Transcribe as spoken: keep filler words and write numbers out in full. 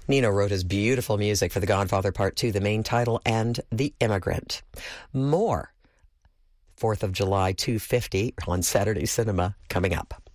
Nino wrote his beautiful music for The Godfather Part two, the main title, and The Immigrant. More fourth of July two fifty on Saturday Cinema coming up.